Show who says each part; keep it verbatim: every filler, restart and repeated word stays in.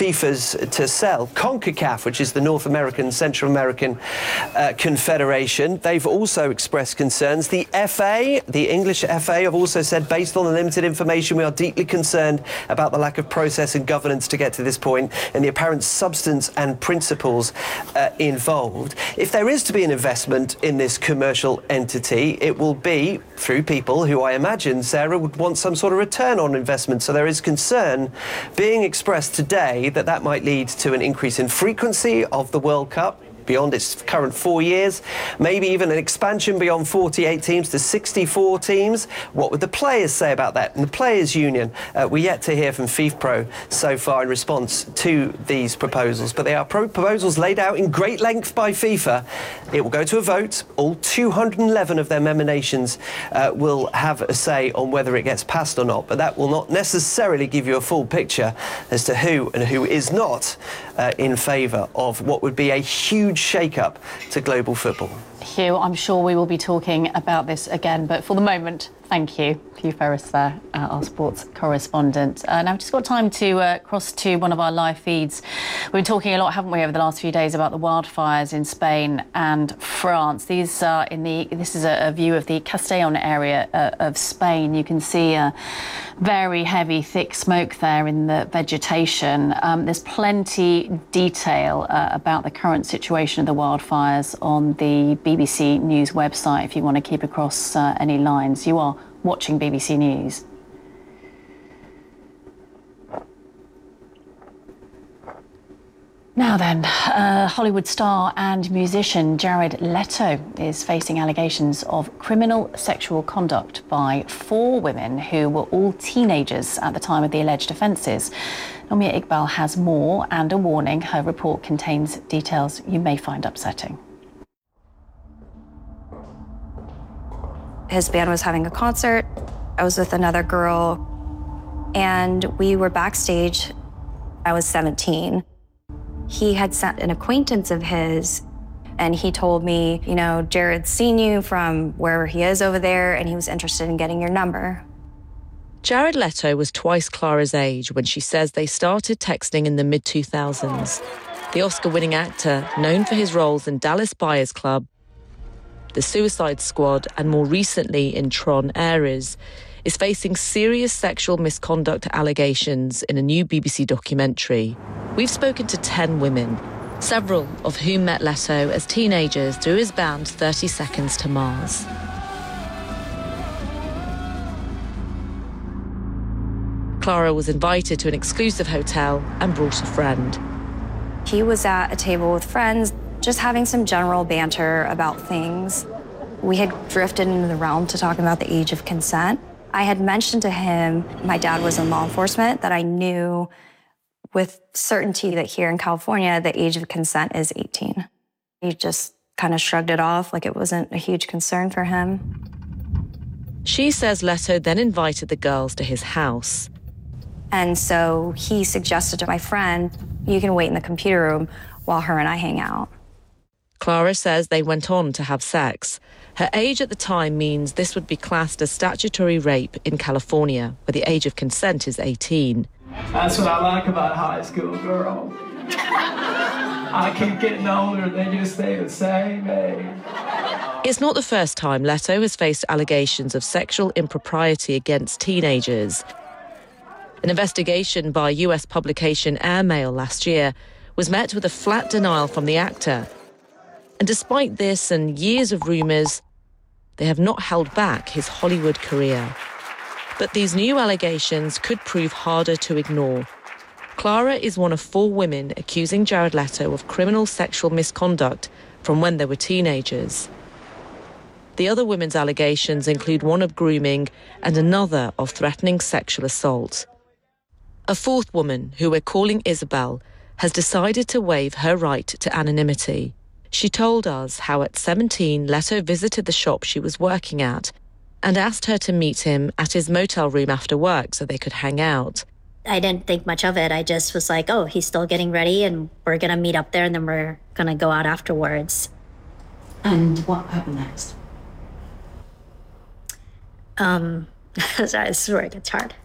Speaker 1: FIFA's to sell. CONCACAF, which is the North American, Central American uh, Confederation, they've also expressed concerns. The F A, the English F A, have also said, based on the limited information, we are deeply concerned about the lack of process and governance to get to this point and the apparent substance and principles uh, involved. If there is to be an investment in this commercial entity, it will be through people who I imagine, Sarah, would want some sort of return on investment. So there is concern being expressed today that that might lead to an increase in frequency of the World Cup beyond its current four years, maybe even an expansion beyond forty-eight teams to sixty-four teams. What would the players say about that? And the Players' Union, uh, we're yet to hear from FIFPro so far in response to these proposals, but they are pro proposals laid out in great length by FIFA. It will go to a vote. All two hundred eleven of their member nations uh, will have a say on whether it gets passed or not, but that will not necessarily give you a full picture as to who and who is not uh, in favour of what would be a huge shake-up to global football.
Speaker 2: Hugh, I'm sure we will be talking about this again, but for the moment, thank you. Hugh Ferris there, uh, our sports correspondent. Uh, now, we've just got time to uh, cross to one of our live feeds. We've been talking a lot, haven't we, over the last few days about the wildfires in Spain and France. These are in the, this is a, a view of the Castellón area uh, of Spain. You can see a very heavy, thick smoke there in the vegetation. Um, there's plenty detail uh, about the current situation of the wildfires on the B B C News website if you want to keep across uh, any lines. You are watching B B C News. Now then, uh, Hollywood star and musician Jared Leto is facing allegations of criminal sexual conduct by four women who were all teenagers at the time of the alleged offences. Nomia Iqbal has more and a warning. Her report contains details you may find upsetting.
Speaker 3: His band was having a concert. I was with another girl, and we were backstage. I was seventeen. He had sent an acquaintance of his, and he told me, you know, Jared's seen you from wherever he is over there, and he was interested in getting your number.
Speaker 4: Jared Leto was twice Clara's age when she says they started texting in the mid two thousands. The Oscar-winning actor, known for his roles in Dallas Buyers Club, The Suicide Squad, and more recently in Tron Ares, is facing serious sexual misconduct allegations in a new B B C documentary. We've spoken to ten women, several of whom met Leto as teenagers through his band thirty seconds to Mars. Clara was invited to an exclusive hotel and brought a friend.
Speaker 3: He was at a table with friends, just having some general banter about things. We had drifted into the realm to talk about the age of consent. I had mentioned to him my dad was in law enforcement, that I knew with certainty that here in California, the age of consent is eighteen. He just kind of shrugged it off like it wasn't a huge concern for him.
Speaker 4: She says Leto then invited the girls to his house.
Speaker 3: And so he suggested to my friend, you can wait in the computer room while her and I hang out.
Speaker 4: Clara says they went on to have sex. Her age at the time means this would be classed as statutory rape in California, where the age of consent is eighteen.
Speaker 5: That's what I like about high school girls. I keep getting older, they just stay the same age.
Speaker 4: It's not the first time Leto has faced allegations of sexual impropriety against teenagers. An investigation by U S publication Airmail last year was met with a flat denial from the actor. And despite this and years of rumours, they have not held back his Hollywood career. But these new allegations could prove harder to ignore. Clara is one of four women accusing Jared Leto of criminal sexual misconduct from when they were teenagers. The other women's allegations include one of grooming and another of threatening sexual assault. A fourth woman, who we're calling Isabel, has decided to waive her right to anonymity. She told us how at seventeen, Leto visited the shop she was working at and asked her to meet him at his motel room after work so they could hang out.
Speaker 6: I didn't think much of it. I just was like, oh, he's still getting ready and we're going to meet up there and then we're going to go out afterwards.
Speaker 2: And what happened next?
Speaker 6: Um, sorry, this is where it gets hard.